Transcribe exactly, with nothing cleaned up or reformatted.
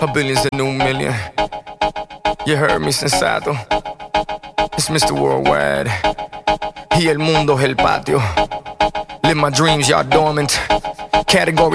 A billion's the new million. You heard me, sensato. It's mister Worldwide. Y el mundo es el patio. Live my dreams, y'all dormant. Category